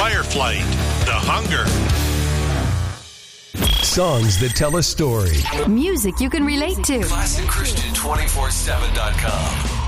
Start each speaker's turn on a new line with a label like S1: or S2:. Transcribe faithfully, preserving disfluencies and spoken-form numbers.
S1: Fireflight, The Hunger.
S2: Songs that tell a story.
S3: Music you can relate to.
S4: Classic Christian two forty-seven dot com.